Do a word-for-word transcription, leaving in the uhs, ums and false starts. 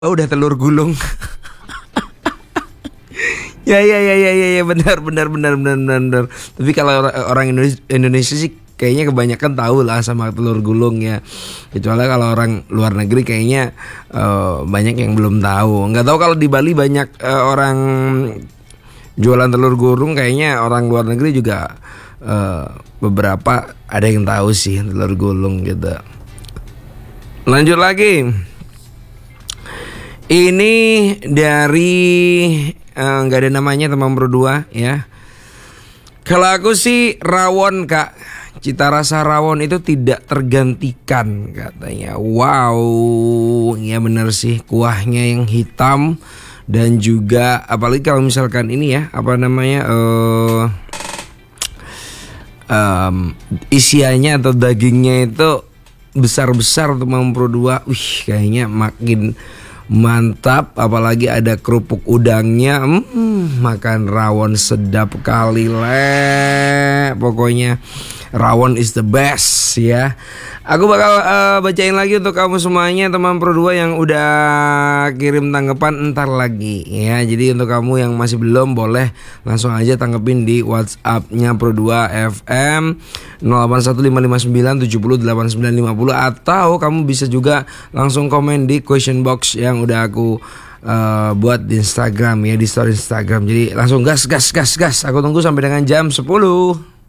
Oh, udah telur gulung. Ya ya ya ya ya ya benar benar benar benar benar. benar. Tapi kalau orang, orang Indonesia, Indonesia sih kayaknya kebanyakan tahu lah sama telur gulung ya. Kecuali kalau orang luar negeri kayaknya uh, banyak yang belum tahu. Nggak tahu kalau di Bali banyak uh, orang jualan telur gulung, kayaknya orang luar negeri juga uh, beberapa ada yang tahu sih telur gulung gitu. Lanjut lagi. Ini dari nggak uh, ada namanya teman berdua ya. Kalau aku sih rawon kak, cita rasa rawon itu tidak tergantikan katanya. Wow, ya bener sih, kuahnya yang hitam dan juga apalagi kalau misalkan ini ya apa namanya uh, um, isiannya atau dagingnya itu besar-besar teman berdua. Wih, kayaknya makin mantap, apalagi ada kerupuk udangnya. hmm, Makan rawon sedap kali le. Pokoknya rawon is the best ya. Aku bakal uh, bacain lagi untuk kamu semuanya teman Pro dua yang udah kirim tanggapan entar lagi ya. Jadi untuk kamu yang masih belum, boleh langsung aja tanggepin di WhatsApp-nya Pro dua F M nol delapan satu lima lima sembilan tujuh nol delapan sembilan lima nol, atau kamu bisa juga langsung komen di question box yang udah aku uh, buat di Instagram ya, di story Instagram. Jadi langsung gas gas gas gas. Aku tunggu sampai dengan jam sepuluh.